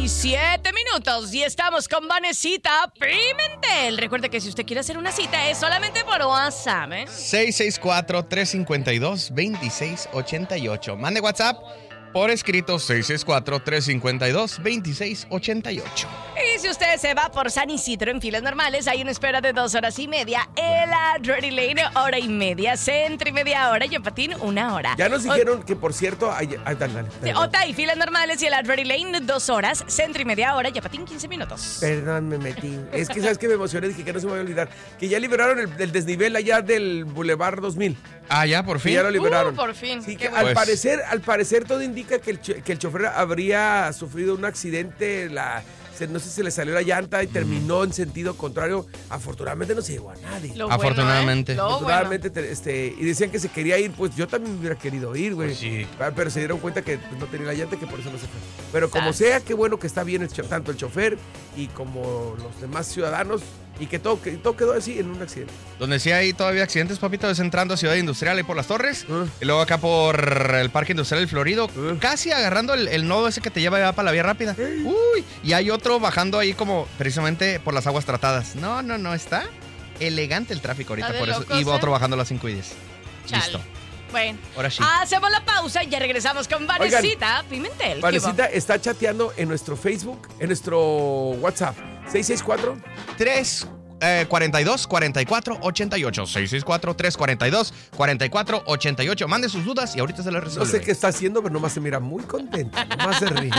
7 minutos y estamos con Vanesita Pimentel. Recuerde que si usted quiere hacer una cita es solamente por WhatsApp, 664-352-2688. Mande WhatsApp por escrito 664-352-2688. Y si usted se va por San Isidro en filas normales, hay una espera de 2 horas y media. El Drury Lane, hora y media. Centro y media hora. Yopatín, 1 hora. Ya nos dijeron que, por cierto... dale. Ota y filas normales y el Drury Lane, 2 horas. Centro y media hora. Yopatín, 15 minutos. Perdón, me metí. Es que, ¿sabes qué? Me emocioné. Dije que no se me voy a olvidar. Que ya liberaron el desnivel allá del Boulevard 2000. Ah, ya, por fin. Que ya lo liberaron. Por fin. Sí, que bueno. al parecer todo indica que el chofer habría sufrido un accidente, no sé si le salió la llanta y terminó en sentido contrario. Afortunadamente no se llevó a nadie. Afortunadamente. Afortunadamente, y decían que se quería ir, pues yo también hubiera querido ir, güey. Pues sí. Pero se dieron cuenta que no tenía la llanta y que por eso no se fue. Pero como sea, qué bueno que está bien tanto el chofer y como los demás ciudadanos. Y que todo quedó así en un accidente. Donde sí hay todavía accidentes, papito, es entrando a Ciudad Industrial ahí por las Torres. Y luego acá por el Parque Industrial El Florido. Casi agarrando el nodo ese que te lleva para la vía rápida. Uy, y hay otro bajando ahí como precisamente por las aguas tratadas. No, está elegante el tráfico ahorita por eso. Y otro bajando a las 5 y 10. Chale. Listo. Bueno, ahora sí. Hacemos la pausa y ya regresamos con Vanesita Pimentel. Vanesita está chateando en nuestro Facebook, en nuestro WhatsApp. 664-342-4488. 664-342-4488. Mande sus dudas y ahorita se las resuelve. No sé qué está haciendo, pero nomás se mira muy contenta. Nomás se ríe.